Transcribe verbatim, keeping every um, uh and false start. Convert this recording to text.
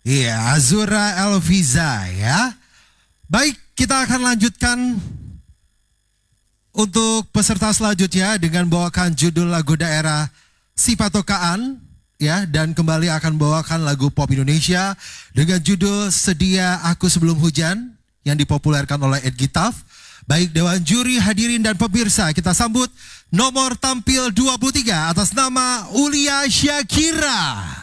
Iya, Azura Elviza ya. Baik, kita akan lanjutkan untuk peserta selanjutnya dengan bawakan judul lagu daerah Sipatokaan ya, dan kembali akan bawakan lagu pop Indonesia dengan judul Sedia Aku Sebelum Hujan yang dipopulerkan oleh Ed Gitaf. Baik Dewan Juri, hadirin dan pemirsa, kita sambut nomor tampil dua puluh tiga atas nama Ulia Syakira.